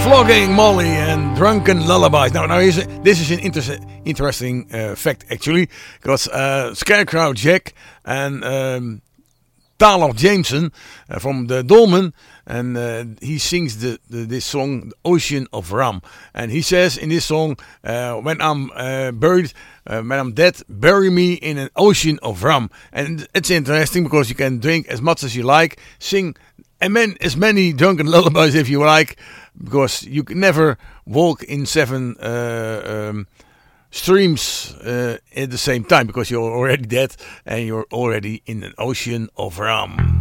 Flogging Molly and Drunken Lullabies. Now this is an interesting fact actually, because Scarecrow Jack and Taylor Jameson from the Dolmen, and he sings this song, Ocean of Rum. And he says in this song, when I'm buried, when I'm dead, bury me in an ocean of rum. And it's interesting because you can drink as much as you like, sing as many drunken lullabies if you like, because you can never walk in 7 streams at the same time, because you're already dead and you're already in an ocean of rum.